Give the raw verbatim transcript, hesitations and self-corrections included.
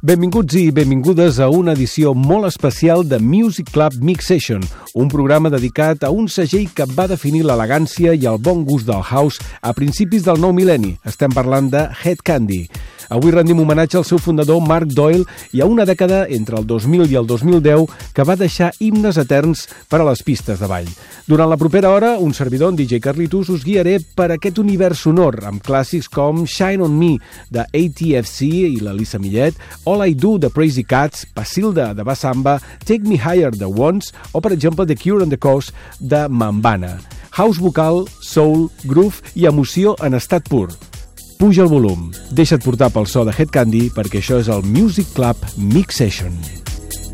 Benvinguts i benvingudes a una edició molt especial de Music Club Mix Session, un programa dedicat a un segell que va definir l'elegància i el bon gust del house a principis del nou mil·lenni. Estem parlant de Hed Kandi. Avui rendim homenatge al seu fundador Mark Doyle i a una dècada entre el dos mil i el dos mil deu que va deixar himnes eterns per a les pistes de ball. Durant la propera hora, un servidor, en D J Carlitos, us guiaré per aquest univers sonor amb clàssics com Shine on Me de A T F C i la Lisa Millet, All I Do de Crazy Cats, Pasilda de Bassamba, Take Me Higher de Once o, per exemple, The Cure and the Cause de Mambana. House vocal, soul, groove i emoció en estat pur. Puja el volum, deixa't portar pel so de Hed Kandi perquè això és el Music Club Mix Session.